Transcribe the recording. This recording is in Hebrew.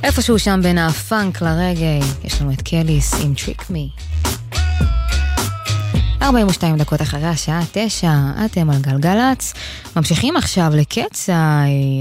איפשהו שם בין הפאנק לרגעי, יש לנו את קליס עם טריק מי. 42 דקות אחרי השעה 9, אתם על גלגלץ. ממשיכים עכשיו לקצה